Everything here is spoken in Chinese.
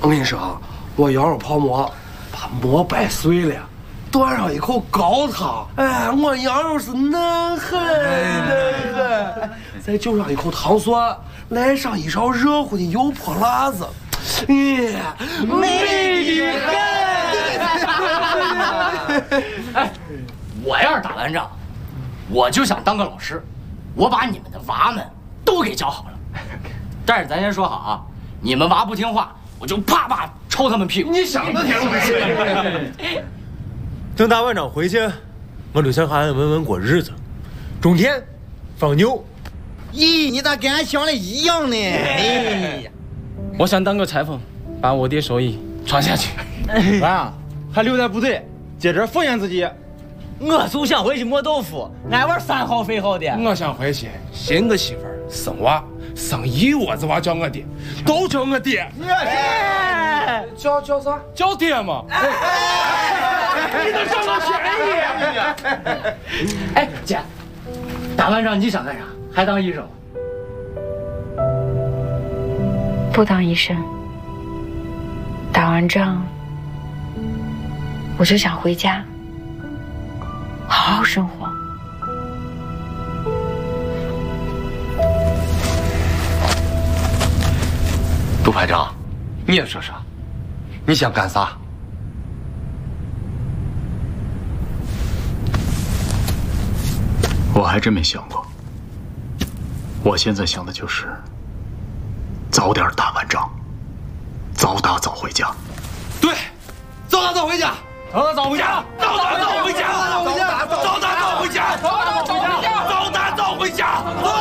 我跟你说啊，我羊肉泡馍把馍掰碎了，端上一口高汤，哎，我羊肉是嫩很嫩很，再就上一口糖蒜，来上一勺热乎的油泼辣子，美的很。 哎，我要是打完仗，我就想当个老师，我把你们的娃们都给教好了。但是咱先说好啊，你们娃不听话，我就啪啪抽他们屁股。 你想的挺美。 等打完仗回去，我就想安安稳稳过日子，种田，放牛。 咦，你咋跟俺想的一样呢？哎呀， 我想当个裁缝，把我爹手艺传下去。 啊，还留在部队，接着奉献自己。我就想回去磨豆腐，俺玩3好肥好的。 我想回去寻个媳妇儿，生娃，生一窝子娃叫我爹，都叫我爹。 叫啥？ 叫爹嘛。你都上了便宜。 哎，姐，打完仗你想干啥？还当医生吗？ 不当医生，打完仗我就想回家，好好生活。 杜排长，你也说说，你想干啥？ 我还真没想过。我现在想的就是早点打完仗，早打早回家。 对，早打早回家， 早打早回家， 早打早回家， 早打早回家， 早打早回家， 早打早回家， 早打早回家。